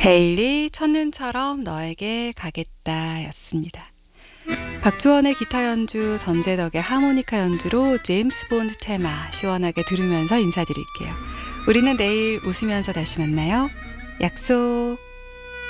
데일리 첫눈처럼 너에게 가겠다 였습니다. 박주원의 기타 연주, 전재덕의 하모니카 연주로 제임스 본드 테마 시원하게 들으면서 인사드릴게요. 우리는 내일 웃으면서 다시 만나요. 약속.